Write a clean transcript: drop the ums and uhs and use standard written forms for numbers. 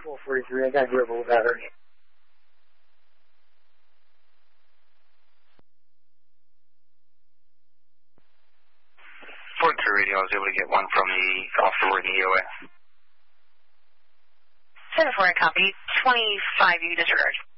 443, I got a durable battery. 43 radio, I was able to get one from the officer working EOS. 7-4, copy. 25, you disregard.